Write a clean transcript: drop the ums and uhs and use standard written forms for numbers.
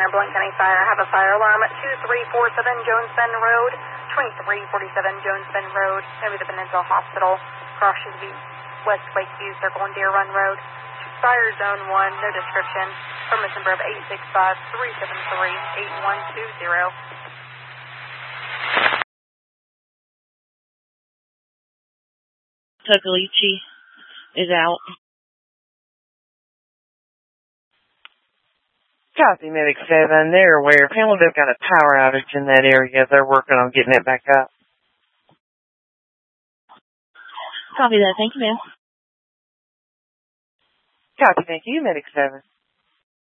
Center, Blount County Fire. I have a fire alarm at 2347 Jones Bend Road, 2347 Jones Bend Road, over the Peninsula Hospital, across the West Lakeview Circle and Deer Run Road. Fire Zone 1, no description. Permit number of 865-373-8120. Tuckaleechee is out. Copy, Medic 7. They're aware. Hamilton got a power outage in that area. They're working on getting it back up. Copy that. Thank you, ma'am. Copy, thank you, Medic 7.